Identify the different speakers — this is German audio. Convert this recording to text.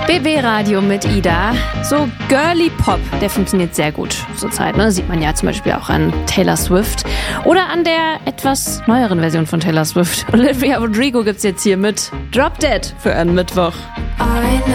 Speaker 1: BB Radio mit Ida. So Girly Pop, der funktioniert sehr gut zurzeit, ne? Sieht man ja zum Beispiel auch an Taylor Swift. Oder an der etwas neueren Version von Taylor Swift. Olivia Rodrigo gibt's jetzt hier mit Drop Dead für einen Mittwoch.
Speaker 2: I know